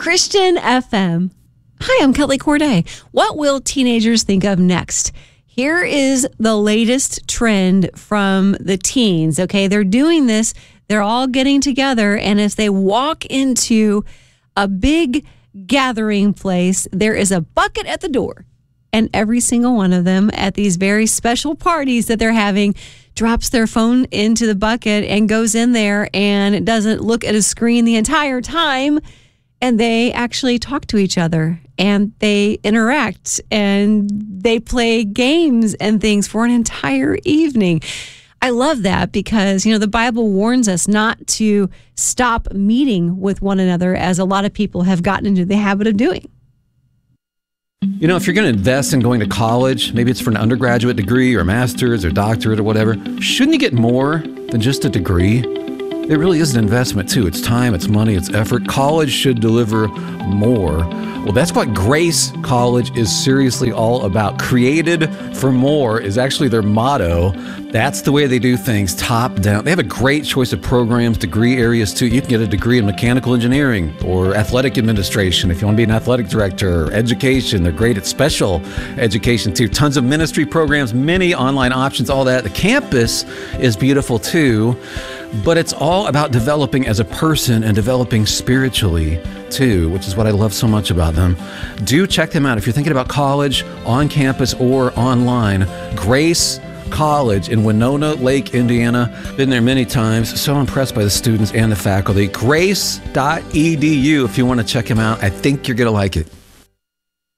Christian FM. Hi, I'm Kelly Corday. What will teenagers think of next? Here is the latest trend from the teens, okay? They're doing this. They're all getting together, and as they walk into a big gathering place, there is a bucket at the door, and every single one of them at these very special parties that they're having drops their phone into the bucket and goes in there and doesn't look at a screen the entire time, and they actually talk to each other, and they interact, and they play games and things for an entire evening. I love that because, the Bible warns us not to stop meeting with one another, as a lot of people have gotten into the habit of doing. If you're going to invest in going to college, maybe it's for an undergraduate degree or master's or doctorate or whatever, shouldn't you get more than just a degree? It really is an investment too. It's time, it's money, it's effort. College should deliver more. Well, that's what Grace College is seriously all about. Created for more is actually their motto. That's the way they do things, top down. They have a great choice of programs, degree areas too. You can get a degree in mechanical engineering or athletic administration if you want to be an athletic director, or education. They're great at special education too. Tons of ministry programs, many online options, all that. The campus is beautiful too. But it's all about developing as a person and developing spiritually too, which is what I love so much about them. Do check them out if you're thinking about college, on campus or online. Grace College in Winona Lake, Indiana. Been there many times. So impressed by the students and the faculty. Grace.edu if you want to check them out. I think you're going to like it.